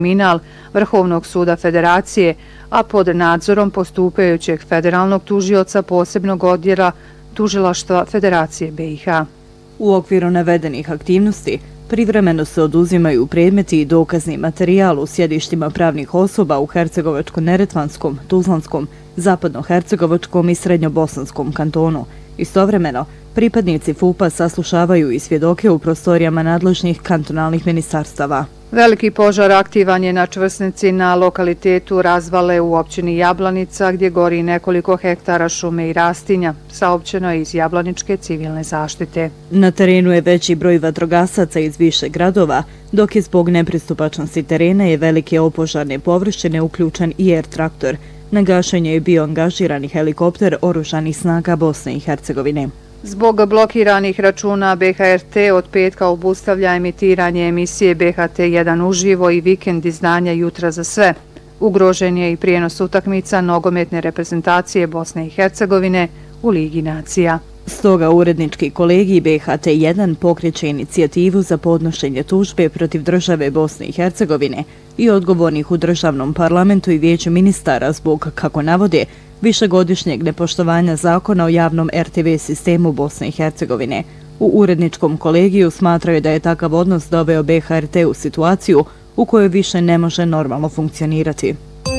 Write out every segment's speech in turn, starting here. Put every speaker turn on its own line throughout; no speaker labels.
kriminal Vrhovnog suda Federacije, a pod nadzorom postupajućeg federalnog tužioca posebnog odjela Tužilaštva Federacije BiH.
U okviru navedenih aktivnosti privremeno se oduzimaju predmeti i dokazni materijal u sjedištima pravnih osoba u Hercegovačko-Neretvanskom, Tuzlanskom, Zapadno-Hercegovačkom i Srednjobosanskom kantonu. Istovremeno, pripadnici FUP-a saslušavaju i svjedoke u prostorijama nadležnih kantonalnih ministarstava.
Veliki požar aktivan je na čvrsnici na lokalitetu Razvale u općini Jablanica, gdje gori nekoliko hektara šume i rastinja, saopćeno je iz Jablaničke civilne zaštite.
Na terenu je veći broj vatrogasaca iz više gradova, dok je zbog nepristupačnosti terena i velike opožarne površine uključen i air traktor. Na gašenje je bio angažiran helikopter oružanih snaga Bosne i Hercegovine.
Zbog blokiranih računa BHRT od petka obustavlja emitiranje emisije BHT1 uživo i vikend izdanja Jutra za sve. Ugrožen je i prijenos utakmica nogometne reprezentacije Bosne i Hercegovine u Ligi nacija.
Stoga urednički kolegij BHT1 pokreće inicijativu za podnošenje tužbe protiv države Bosne i Hercegovine i odgovornih u državnom parlamentu i vijeću ministara zbog, kako navode, višegodišnjeg nepoštovanja zakona o javnom RTV sistemu Bosne i Hercegovine. U uredničkom kolegiju smatraju da je takav odnos doveo BHRT u situaciju u kojoj više ne može normalno funkcionirati.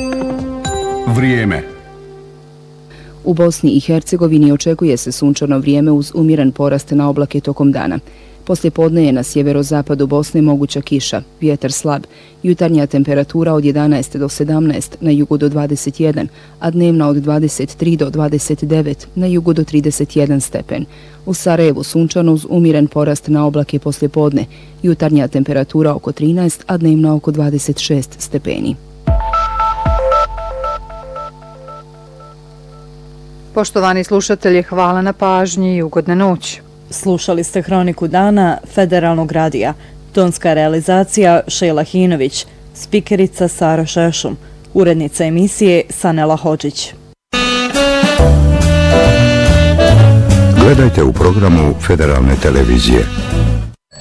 Vrijeme.
U Bosni i Hercegovini očekuje se sunčano vrijeme uz umjeren porast na oblake tokom dana. Poslije podne je na sjeverozapadu Bosne moguća kiša, vjetar slab, jutarnja temperatura od 11 do 17, na jugu do 21, a dnevna od 23 do 29, na jugu do 31 stepen. U Sarajevu sunčano uz umjeren porast na oblake poslije podne, jutarnja temperatura oko 13, a dnevna oko 26 stepeni.
Poštovani slušatelji, hvala na pažnji i ugodna noć.
Slušali ste Hroniku dana Federalnog radija. Tonska realizacija Šejla Hinović, spikerica Sara Šešum, urednica emisije Sanela Hodžić.
Gledajte u programu Federalne televizije.